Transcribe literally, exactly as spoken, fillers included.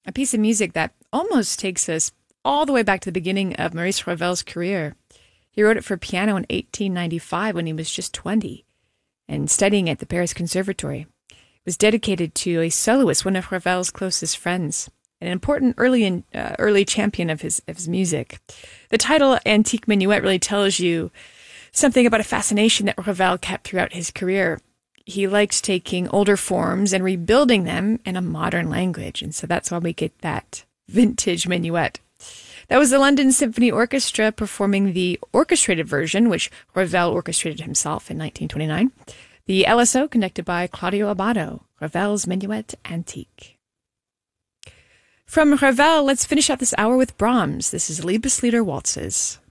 a piece of music that almost takes us all the way back to the beginning of Maurice Ravel's career. He wrote it for piano in eighteen ninety-five when he was just twenty and studying at the Paris Conservatory. It was dedicated to a soloist, one of Ravel's closest friends, an important early in, uh, early champion of his, of his music. The title Antique Minuet really tells you something about a fascination that Ravel kept throughout his career. He liked taking older forms and rebuilding them in a modern language, and so that's why we get that vintage minuet. That was the London Symphony Orchestra performing the orchestrated version, which Ravel orchestrated himself in nineteen twenty-nine. The L S O conducted by Claudio Abbado, Ravel's Minuet Antique. From Ravel, let's finish out this hour with Brahms. This is Liebeslieder Waltzes.